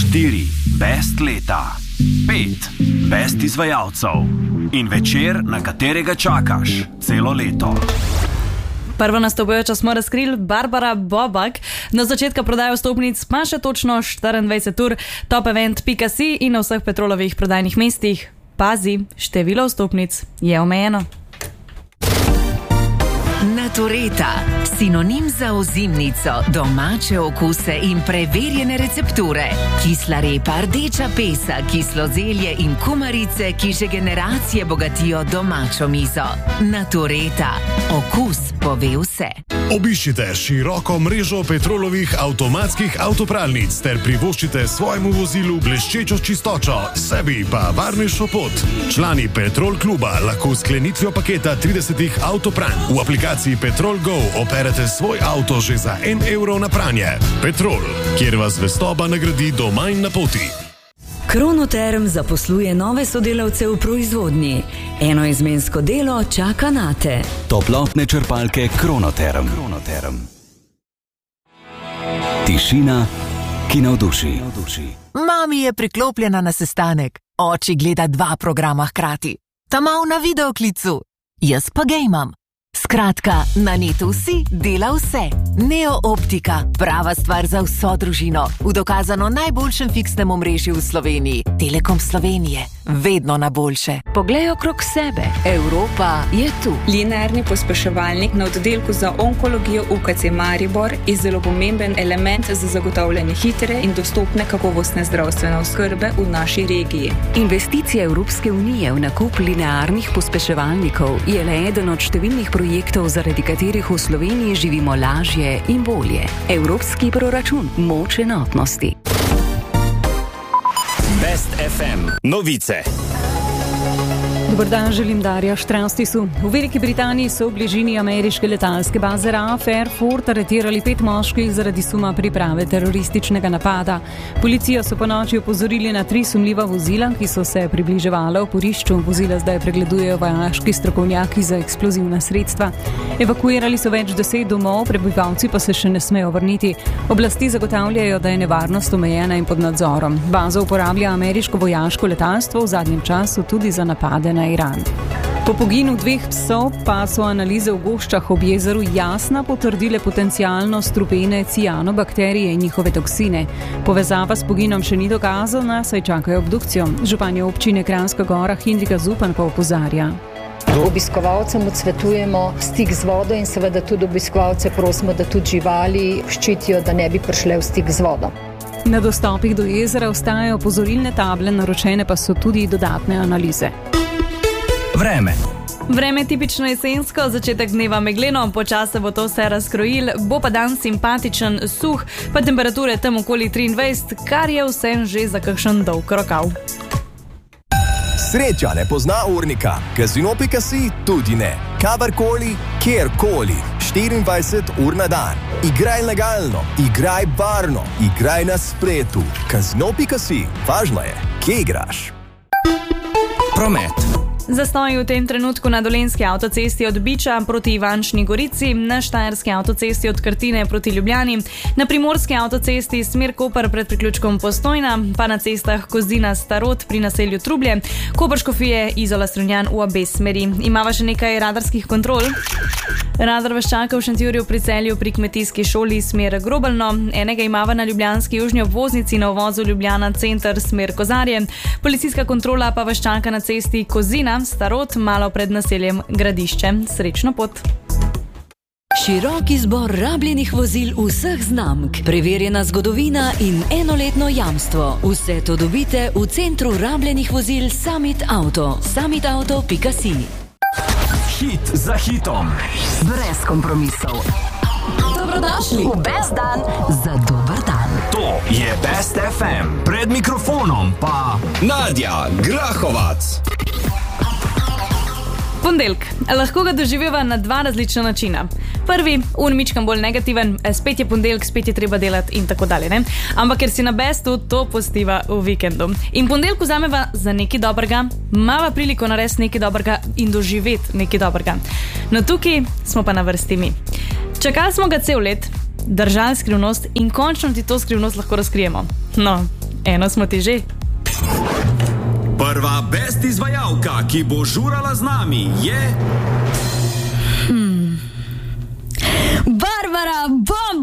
4 best leta, 5 best izvajalcev in večer, na katerega čakaš celo leto. Prvo nastopajočo smo razkrili Barbara Bobak. Na začetka prodaje vstopnic pa še točno 24 ur, topevent.si in na vseh Petrolovih prodajnih mestih. Pazi, število vstopnic je omejeno. Natureta, sinonim za ozimnico, domače okuse in preverjene recepture. Kisla repa, rdeča pesa, kislo zelje in kumarice, ki že generacije bogatijo domačo mizo. Natureta, okus pove vse. Obiščite široko mrežo Petrolovih avtomatskih avtopralnic ter privoščite svojemu vozilu bleščečo čistočo, sebi pa varnejšo pot. Člani Petrol kluba lahko s sklenitvijo paketa 30 avtopranj v aplikaciji Petrol Go operete svoj avto že za 1 evro na pranje. Petrol, kjer vas zvestoba nagradi doma in na poti. Kronoterm zaposluje nove sodelavce v proizvodnji. Enoizmensko delo čaka nate. Toplotne črpalke Kronoterm. Tišina, ki navduši. Mami je priklopljena na sestanek. Oči gleda 2 programa hkrati. Ta mal na videoklicu. Jaz pa gejmam. Skratka, na netu vsi dela vse. Neo Optika, prava stvar za vso družino. V dokazano najboljšem fiksnem omrežju v Sloveniji. Telekom Slovenije, vedno na boljše. Poglej okrog sebe. Evropa je tu. Linearni pospeševalnik na oddelku za onkologijo UKC Maribor je zelo pomemben element za zagotavljanje hitre in dostopne kakovostne zdravstvene oskrbe v naši regiji. Investicija Evropske unije v nakup linearnih pospeševalnikov je le eden od številnih projektov, zaradi katerih v Sloveniji živimo lažje in bolje. Evropski proračun, moč enotnosti. Best FM novice. Dobar dan, želim Darja Štranstisu. V Veliki Britaniji so v bližini ameriške letalske baze RAF Airford aretirali 5 moških zaradi suma priprave terorističnega napada. Policijo so ponoči opozorili na 3 sumljiva vozila, ki so se približevala oporišču. Vozila zdaj pregledujejo vojaški strokovnjaki za eksplozivna sredstva. Evakuirali so več 10 domov, prebivalci pa se še ne smejo vrniti. Oblasti zagotavljajo, da je nevarnost omejena in pod nadzorom. Bazo uporablja ameriško vojaško letalstvo v zadnjem času tudi za napade na Iran. Po poginu 2 psov pa so analize v goščah ob jezeru Jasna potrdile potencialno strupene cianobakterije in njihove toksine. Povezava s poginom še ni dokazana, saj čakajo obdukcijo. Županja občine Kranjska Gora Hindrika Zupan pa opozarja. Obiskovalcem odsvetujemo stik z vodo in seveda tudi obiskovalce prosimo, da tudi živali ščitijo, da ne bi prišle v stik z vodo. Na dostopih do jezera ostajajo opozorilne table, naročene pa so tudi dodatne analize. Vreme tipično jesensko, začetek dneva megleno, počasi bo to vse razkrojil, bo pa dan simpatičen, suh, pa temperature tam okoli 23, kar je vsem že za kakšen dolg rokav. Sreča ne pozna urnika, Casino.si tudi ne. Kadarkoli, kjerkoli, 24 ur na dan. Igraj legalno, igraj varno, igraj na spletu. Casino.si, važno je, kje igraš. Promet. Zastoji v tem trenutku na Dolenjski avtocesti od Biča proti Ivančni Gorici, na Štajerski avtocesti od Krtine proti Ljubljani, na Primorski avtocesti smer Koper pred priključkom Postojna, pa na cestah Kozina Starod pri naselju Trublje, Koper-Škofije, Izola Strunjan v obe smeri. Imava še nekaj radarskih kontrol. Radar vas čaka v Šentjurju pri Celju pri kmetijski šoli smer Grobelno, enega imava na ljubljanski južni obvoznici na uvozu Ljubljana center smer Kozarje. Policijska kontrola pa vas čaka na cesti Kozina Starod, malo pred naseljem Gradišče. Srečno pot! Širok izbor rabljenih vozil vseh znamk, preverjena zgodovina in enoletno jamstvo. Vse to dobite v centru rabljenih vozil Summit Auto. Summitauto.si. Hit za hitom. Brez kompromisov. Dobrodošli v Best dan za dober dan. To je Best FM. Pred mikrofonom pa Nadja Grahovac. Ponedeljek. Lahko ga doživeva na 2 različna načina. Prvi, mičkam bolj negativen, spet je ponedeljek, spet je treba delati in tako dalje, ne? Ampak ker si na bestu, to postiva v vikendu. In ponedeljek vzameva za nekaj dobrega, mava priliko narediti nekaj dobrega in doživeti nekaj dobrega. No tukaj smo pa na vrsti mi. Čakali smo ga cel let, držali skrivnost in končno ti to skrivnost lahko razkrijemo. No, Eno smo ti že. Prva best izvajalka, ki bo žurala z nami, je... Barbara Bo!